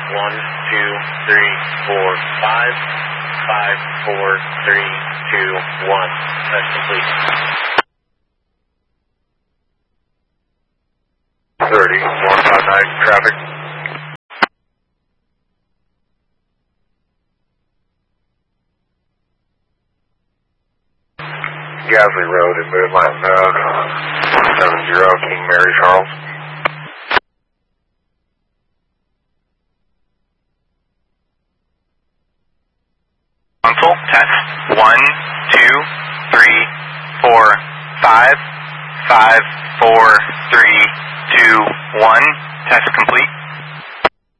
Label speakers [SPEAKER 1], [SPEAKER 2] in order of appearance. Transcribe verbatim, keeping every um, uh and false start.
[SPEAKER 1] one, two, three, four, five, five, four, three, two, one. Test complete.
[SPEAKER 2] thirty, one five nine, traffic. Gasley Road in Moonlight Node, one seven zero, King Mary Charles.
[SPEAKER 3] Console, test, one, two, three, four, five, five, four, three, two, one, test complete.